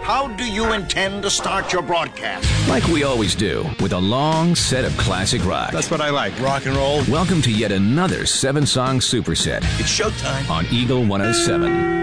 How do you intend to start your broadcast? Like we always do, with a long set of classic rock. That's what I like, rock and roll. Welcome to yet another 7-song superset. It's showtime on Eagle 107.